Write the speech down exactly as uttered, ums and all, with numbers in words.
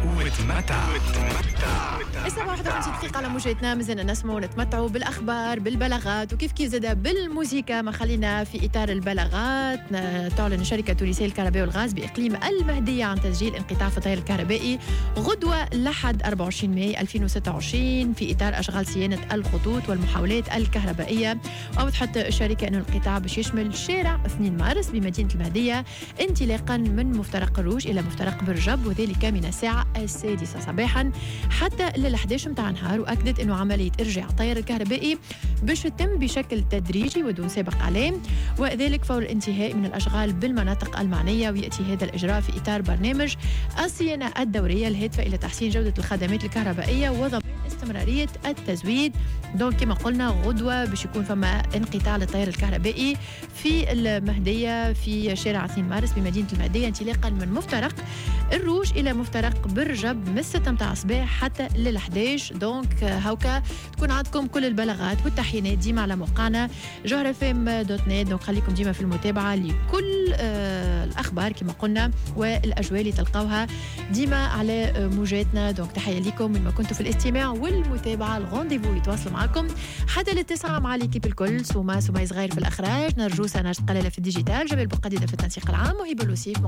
وتمتع. الساعة واحد وخمسين دقيقة على موجتنا، مازلنا نسمعوا ونتمتعوا بالأخبار بالبلاغات وكيف كيف زاد بالموسيقى. ما خلينا في إطار البلاغات. تعلن شركة تونسية للكهرباء والغاز بإقليم المهدية عن تسجيل انقطاع في التيار الكهربائي غدوة لحد أربعة وعشرين ماي ألفين وستة وعشرين في إطار أشغال صيانة الخطوط والمحاولات الكهربائية. أوضحت الشركة أن الانقطاع باش يشمل شارع اثنين مارس بمدينة المهدية انطلاقا من مفترق الروج إلى مفترق برجب، وذلك من الساعة السادسة صباحا حتى لل إحدى عشر متاع نهار. وأكدت أنه عملية إرجاع التيار الكهربائي باش تتم بشكل تدريجي ودون سابق علام، وذلك فور الانتهاء من الأشغال بالمناطق المعنية. ويأتي هذا الإجراء في إطار برنامج الصيانة الدورية الهادفة إلى تحسين جودة الخدمات الكهربائية وضمان استمرارية التزويد. دونك كما قلنا غدوة باش يكون فما انقطاع للتيار الكهربائي في المهدية في شارع اثنين مارس بمدينة المهدية انطلاقا من مفترق الروج إلى مفترق برجب من الستة متاع الصباح حتى لل إحدى عشر. دونك هاوكا تكون عندكم كل البلاغات والتحيينات ديما على موقعنا جوهرة اف ام دوت نت. دونك خليكم ديما في المتابعة لكل آه الأخبار كما قلنا والأجواء اللي تلقاوها ديما على آه موجاتنا. دونك تحية لكم من ما كنتوا في الاستماع والمتابعة. الغونديفو يتواصلوا معكم حتى للتسعة مع ليكيب الكل. سوما سوما صغير في الأخراج، نرجو سنة قليلة في الديجيتال، جبل بقديدة في التنسيق العام، وهبة لوسيف